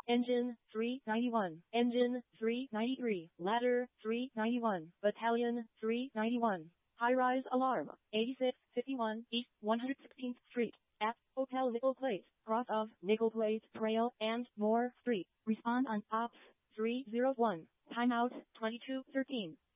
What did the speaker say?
Engine 391, Engine 393, Ladder 391, Battalion 391. High-rise alarm, 8651 East 116th Street, at Hotel Nickel Plate, cross of Nickel Plate Trail and Moore Street. Respond on Ops 301. Timeout 2213.